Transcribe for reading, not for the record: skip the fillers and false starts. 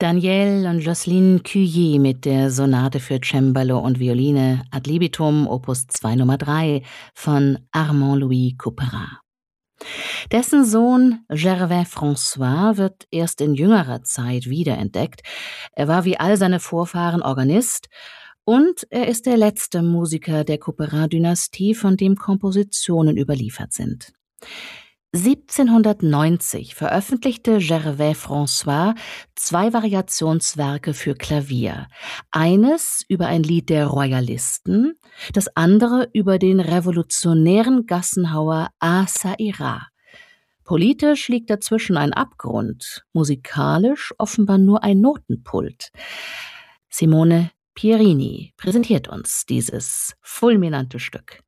Daniel und Jocelyne Cuillet mit der Sonate für Cembalo und Violine ad libitum Opus 2 Nummer 3 von Armand Louis Couperin. Dessen Sohn Gervais François wird erst in jüngerer Zeit wiederentdeckt. Er war wie all seine Vorfahren Organist und er ist der letzte Musiker der Couperin-Dynastie, von dem Kompositionen überliefert sind. 1790 veröffentlichte Gervais François 2 Variationswerke für Klavier. Eines über ein Lied der Royalisten, das andere über den revolutionären Gassenhauer A Ça ira. Politisch liegt dazwischen ein Abgrund, musikalisch offenbar nur ein Notenpult. Simone Pierini präsentiert uns dieses fulminante Stück.